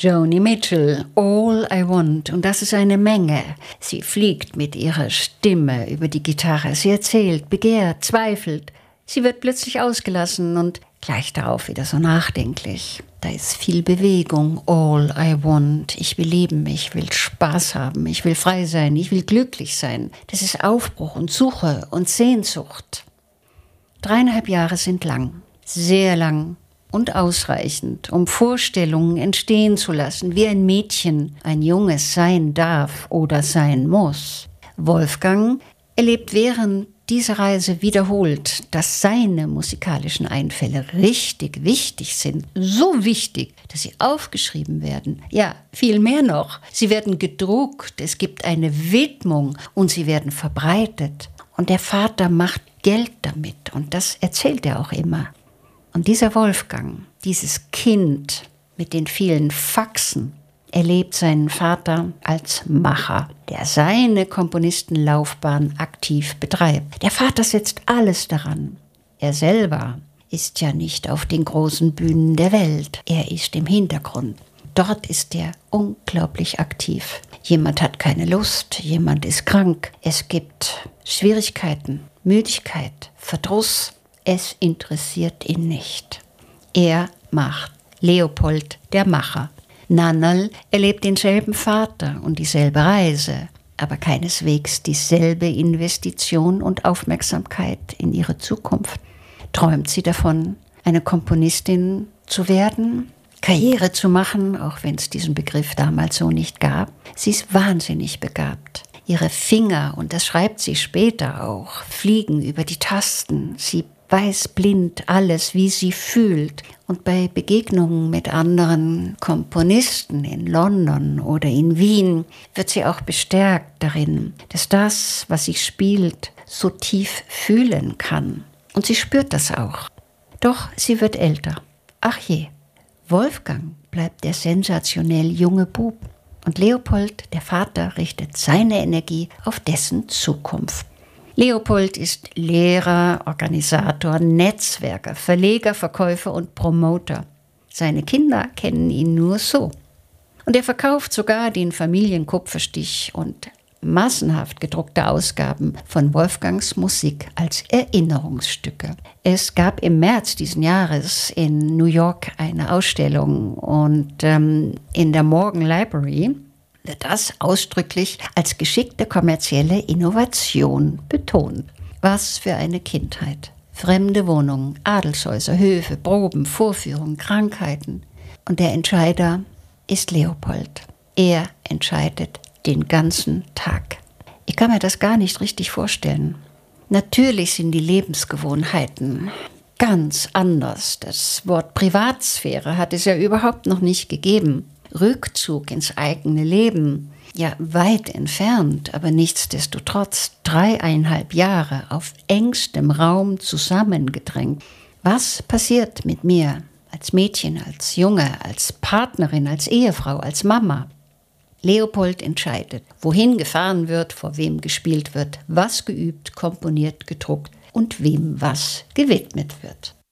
Joni Mitchell, All I Want, und das ist eine Menge. Sie fliegt mit ihrer Stimme über die Gitarre, sie erzählt, begehrt, zweifelt. Sie wird plötzlich ausgelassen und gleich darauf wieder so nachdenklich. Da ist viel Bewegung, All I Want. Ich will leben, ich will Spaß haben, ich will frei sein, ich will glücklich sein. Das ist Aufbruch und Suche und Sehnsucht. 3,5 Jahre sind lang, sehr lang. Und ausreichend, um Vorstellungen entstehen zu lassen, wie ein Mädchen, ein Junges sein darf oder sein muss. Wolfgang erlebt während dieser Reise wiederholt, dass seine musikalischen Einfälle richtig wichtig sind. So wichtig, dass sie aufgeschrieben werden. Ja, viel mehr noch. Sie werden gedruckt, es gibt eine Widmung und sie werden verbreitet. Und der Vater macht Geld damit und das erzählt er auch immer. Und dieser Wolfgang, dieses Kind mit den vielen Faxen, erlebt seinen Vater als Macher, der seine Komponistenlaufbahn aktiv betreibt. Der Vater setzt alles daran. Er selber ist ja nicht auf den großen Bühnen der Welt. Er ist im Hintergrund. Dort ist er unglaublich aktiv. Jemand hat keine Lust, jemand ist krank. Es gibt Schwierigkeiten, Müdigkeit, Verdruss. Es interessiert ihn nicht. Er macht. Leopold, der Macher. Nannerl erlebt denselben Vater und dieselbe Reise, aber keineswegs dieselbe Investition und Aufmerksamkeit in ihre Zukunft. Träumt sie davon, eine Komponistin zu werden, Karriere zu machen, auch wenn es diesen Begriff damals so nicht gab? Sie ist wahnsinnig begabt. Ihre Finger, und das schreibt sie später auch, fliegen über die Tasten. Sie weiß blind alles, wie sie fühlt. Und bei Begegnungen mit anderen Komponisten in London oder in Wien wird sie auch bestärkt darin, dass das, was sie spielt, so tief fühlen kann. Und sie spürt das auch. Doch sie wird älter. Ach je, Wolfgang bleibt der sensationell junge Bub. Und Leopold, der Vater, richtet seine Energie auf dessen Zukunft. Leopold ist Lehrer, Organisator, Netzwerker, Verleger, Verkäufer und Promoter. Seine Kinder kennen ihn nur so. Und er verkauft sogar den Familienkupferstich und massenhaft gedruckte Ausgaben von Wolfgangs Musik als Erinnerungsstücke. Es gab im März diesen Jahres in New York eine Ausstellung und in der Morgan Library wird das ausdrücklich als geschickte kommerzielle Innovation betont. Was für eine Kindheit. Fremde Wohnungen, Adelshäuser, Höfe, Proben, Vorführungen, Krankheiten. Und der Entscheider ist Leopold. Er entscheidet den ganzen Tag. Ich kann mir das gar nicht richtig vorstellen. Natürlich sind die Lebensgewohnheiten ganz anders. Das Wort Privatsphäre hat es ja überhaupt noch nicht gegeben. Rückzug ins eigene Leben, ja weit entfernt, aber nichtsdestotrotz 3,5 Jahre auf engstem Raum zusammengedrängt. Was passiert mit mir als Mädchen, als Junge, als Partnerin, als Ehefrau, als Mama? Leopold entscheidet, wohin gefahren wird, vor wem gespielt wird, was geübt, komponiert, gedruckt und wem was gewidmet wird.